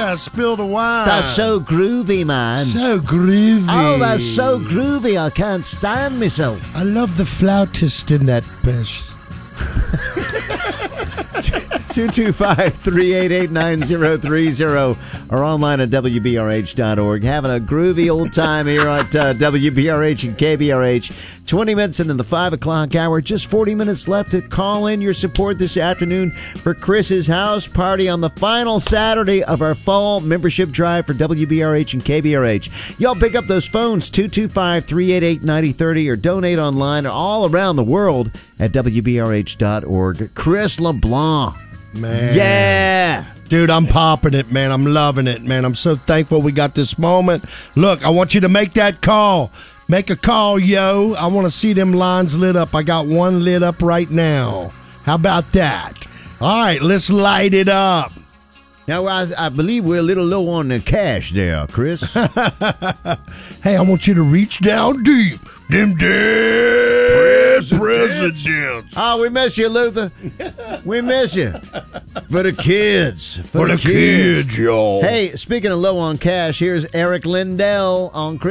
I spilled a wine. That's so groovy, man. So groovy. Oh, that's so groovy. I can't stand myself. I love the flautist in that piece. 225-388-9030 or online at WBRH.org. Having a groovy old time here at WBRH and KBRH. 20 minutes into the 5 o'clock hour. Just 40 minutes left to call in your support this afternoon for Chris's house party on the final Saturday of our fall membership drive for WBRH and KBRH. Y'all pick up those phones, 225-388-9030, or donate online all around the world at WBRH.org. Chris LeBlanc. Man. Yeah. Dude, I'm popping it, man. I'm loving it, man. I'm so thankful we got this moment. Look, I want you to make that call. Make a call, yo. I want to see them lines lit up. I got one lit up right now. How about that? All right, let's light it up. Now, I believe we're a little low on the cash there, Chris. Hey, I want you to reach down deep. Them dead presidents. Oh, we miss you, Luther. We miss you. For the kids. For the kids, y'all. Hey, speaking of low on cash, here's Eric Lindell on Chris.